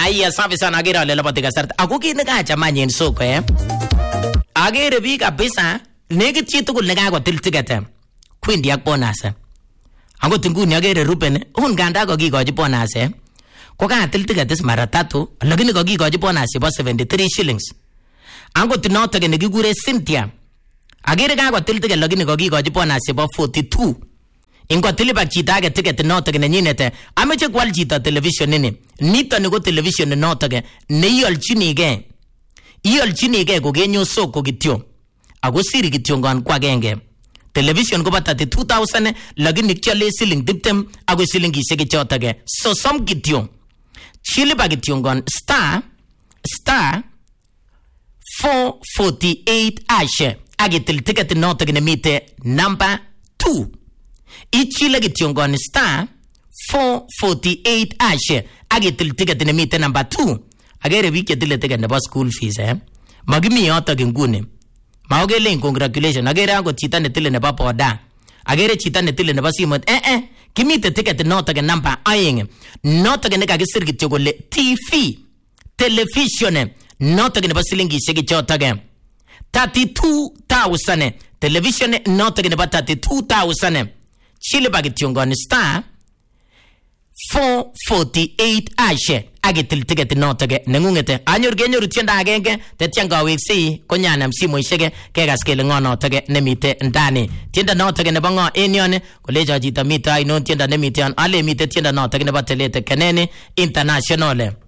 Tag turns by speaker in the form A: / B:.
A: Aya safi sana agere ale labati kasarta. Ako kit nekacham en soko Agere biik kabisa nekit chi tugul nekakotil ticket kwendi ak bonus. Angot nguni agere Ruben nganda kokikochi bonus ko katil ticket mara 3 lakini kokikochi bonus chebo 73 shillings. Angot notok nekikure Cynthia agere kakotil ticket lakini kokikochi bonus chebo 42. Ingotil bak chito age ticket notok nenyinet ameche kwal chito television nito ni ko television notok neiyolchinigei kogenyo soko kityo ako siri kityo ngon kwa genge. Television ko bata 2000 lakini kyale siling 20 ako silingishek chotok sosom kityo. Chiliba kityo ngon star 448 ashe agitil ticket notok nemite number 2. Ichile kityo ngon star 448 ashe agitil ticket nemite number 2. Agere biik chetile ticket nebo school fees magimi yotok nguni. Maogele congratulations. Agere angot chito netile nebo boda. Agere chito netile nebo simot. Kimite ticket notok number 2. Notok nekakisir kityo kole TV television notok nebo silingishek chotok 32,000. Television notok nebo 32,000. Chile bagityo ngon star 448 ashe agitil ticket notok nengungete. Kenyoru tiendo agenge tetyan kaweksei konyanam simoishek kegas kele ngo notok nemite ndani. Tiendo notok nebo ngo en yon kolecho chito mite ainon tiendo nemite yon ale mite tiendo notok nebo Telete Kenene International.